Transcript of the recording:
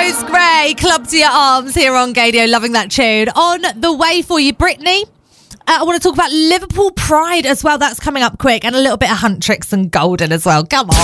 Rose Gray, Club to Your Arms here on Gadio. Loving that tune. On the way for you, Brittany. I want to talk about Liverpool Pride as well. That's coming up quick. And a little bit of Huntrix and Golden as well. Come on.